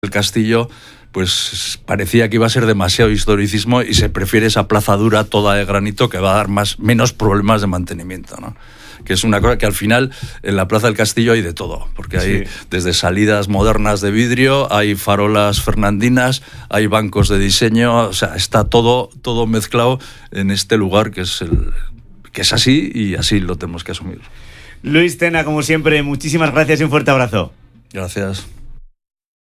El castillo pues parecía que iba a ser demasiado historicismo y se prefiere esa plaza dura toda de granito que va a dar menos problemas de mantenimiento, ¿no? Que es una cosa que al final en la Plaza del Castillo hay de todo, porque hay desde salidas modernas de vidrio, hay farolas fernandinas, hay bancos de diseño, o sea, está todo mezclado en este lugar que es así y así lo tenemos que asumir. Luis Tena, como siempre, muchísimas gracias y un fuerte abrazo. Gracias.